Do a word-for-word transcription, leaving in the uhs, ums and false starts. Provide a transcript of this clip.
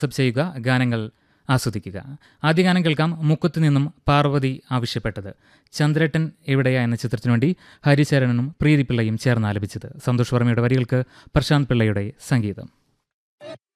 Sub ചെയ്യുക, ഗാനങ്ങൾ ആസ്വദിക്കുക. ആദ്യ ഗാനം കേൾക്കാം. മുക്കത്തു നിന്നും പാർവതി ആവശ്യപ്പെട്ടത്. ചന്ദ്രേട്ടൻ എവിടെയാ എന്ന ചിത്രത്തിനു വേണ്ടി ഹരിചരണനും പ്രീതിപിള്ളയും ചേർന്ന് ആലപിച്ചത്. സന്തോഷ് വർമ്മയുടെ വരികൾക്ക് പ്രശാന്ത് പിള്ളയുടെ സംഗീതം.